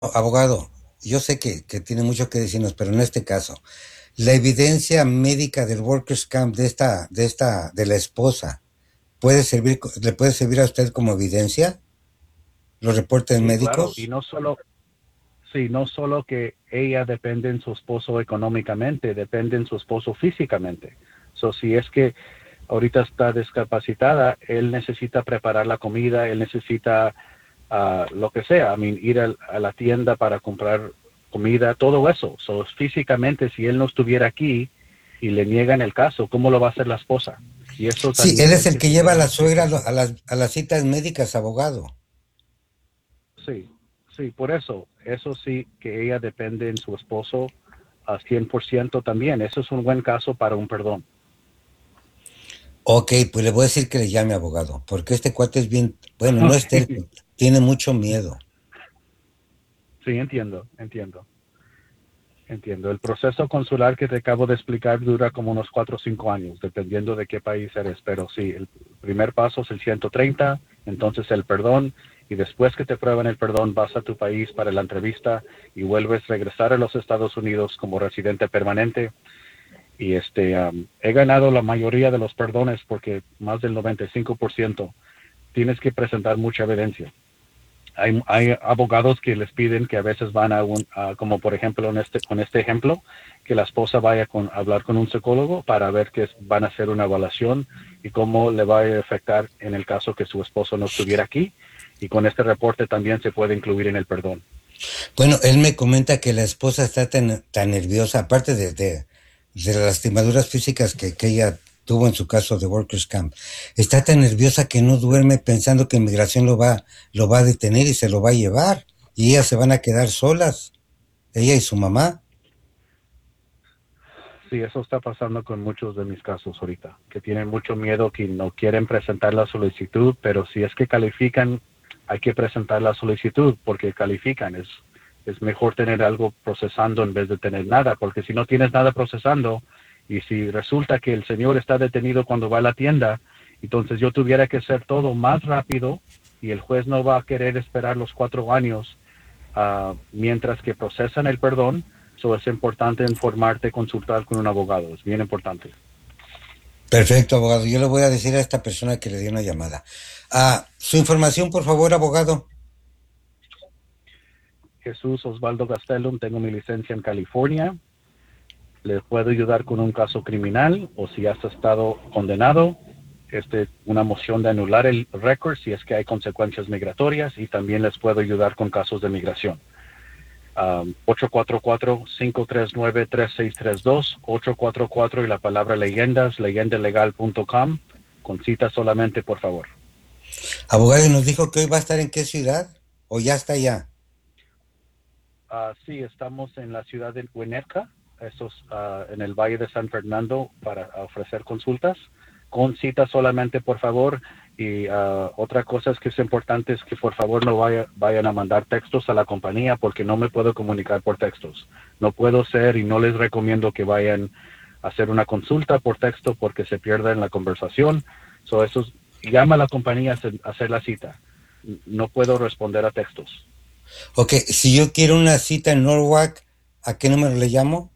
abogado, yo sé que tiene mucho que decirnos, pero en este caso, la evidencia médica del Workers' Camp de la esposa, ¿le puede servir a usted como evidencia? ¿Los reportes Sí, claro, y médicos? no solo, sí, no solo que ella depende en su esposo económicamente, depende en su esposo físicamente. So, si es que ahorita está discapacitada, él necesita preparar la comida, él necesita lo que sea, ir a la tienda para comprar comida, todo eso. So, físicamente, si él no estuviera aquí y le niegan el caso, ¿cómo lo va a hacer la esposa? Y eso Sí, él también es es el que que se lleva a la tenemos que suegra considerar. a las citas médicas, abogado. Sí, sí, por eso sí que ella depende en su esposo a 100% también. Eso es un buen caso para un perdón. Ok, pues le voy a decir que le llame abogado, porque este cuate es bien, bueno, no es terco, tiene mucho miedo. Sí, entiendo. El proceso consular que te acabo de explicar dura como unos 4 o 5 años, dependiendo de qué país eres. Pero sí, el primer paso es el 130, entonces el perdón, y después que te prueban el perdón, vas a tu país para la entrevista y vuelves a regresar a los Estados Unidos como residente permanente. Y he ganado la mayoría de los perdones porque más del 95% tienes que presentar mucha evidencia. Hay abogados que les piden que a veces van como por ejemplo con este ejemplo, que la esposa vaya a hablar con un psicólogo para ver que van a hacer una evaluación y cómo le va a afectar en el caso que su esposo no estuviera aquí. Y con este reporte también se puede incluir en el perdón. Bueno, él me comenta que la esposa está tan nerviosa, aparte de las lastimaduras físicas que ella tuvo en su caso de Workers' Camp, está tan nerviosa que no Sí. duerme pensando que inmigración lo va a detener y se lo va a llevar. Y ellas se van a quedar solas, ella y su mamá. Sí, eso está pasando con muchos de mis casos ahorita, que tienen mucho miedo, que no quieren presentar la solicitud, pero si es que califican, hay que presentar la solicitud porque califican. Es mejor tener algo procesando en vez de tener nada, porque si no tienes nada procesando y si resulta que el señor está detenido cuando va a la tienda, entonces yo tuviera que hacer todo más rápido y el juez no va a querer esperar los 4 años mientras que procesan el perdón. So es importante informarte, consultar con un abogado, es bien importante. Perfecto, abogado. Yo le voy a decir a esta persona que le dio una llamada. Su información, por favor, abogado. Jesús Osvaldo Gastelum, tengo mi licencia en California, le puedo ayudar con un caso criminal o si has estado condenado, una moción de anular el récord si es que hay consecuencias migratorias y también les puedo ayudar con casos de migración. 844-539-3632, 844 y la palabra leyendas, leyendalegal.com, con cita solamente, por favor. Abogado, y nos dijo que hoy va a estar en qué ciudad o ya está allá. Sí, estamos en la ciudad de Winnetka, eso es en el Valle de San Fernando, para ofrecer consultas. Con cita solamente, por favor. Y otra cosa es que es importante es que por favor no vayan a mandar textos a la compañía porque no me puedo comunicar por textos. No puedo ser y no les recomiendo que vayan a hacer una consulta por texto porque se pierden la conversación. Llama a la compañía a hacer la cita. No puedo responder a textos. Ok, si yo quiero una cita en Norwalk, ¿a qué número le llamo?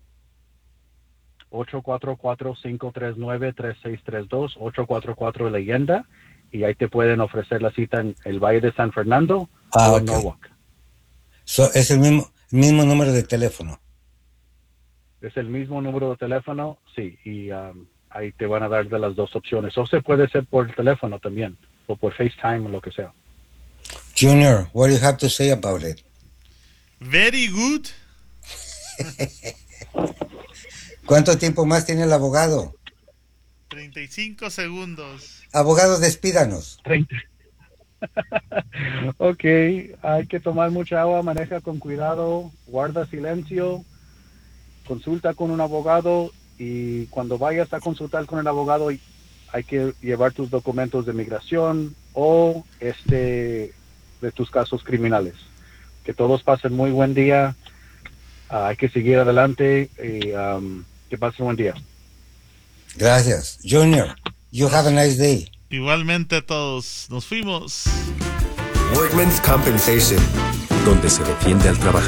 844-539-3632, 844 Leyenda, y ahí te pueden ofrecer la cita en el Valle de San Fernando o en Ok. Norwalk. Es mismo número de teléfono. Es el mismo número de teléfono, sí, y ahí te van a dar de las dos opciones. O se puede ser por teléfono también, o por FaceTime o lo que sea. Junior, what do you have to say about it? Very good. ¿Cuánto tiempo más tiene el abogado? 35 segundos. Abogado, despídanos. 30. Ok, hay que tomar mucha agua, maneja con cuidado, guarda silencio, consulta con un abogado y cuando vayas a consultar con el abogado hay que llevar tus documentos de migración o de tus casos criminales. Que todos pasen muy buen día, hay que seguir adelante y que pasen buen día. Gracias. Junior, you have a Nos, nice day. igualmente a todos. Nos fuimos. Workman's Compensation. donde se defiende al trabajador.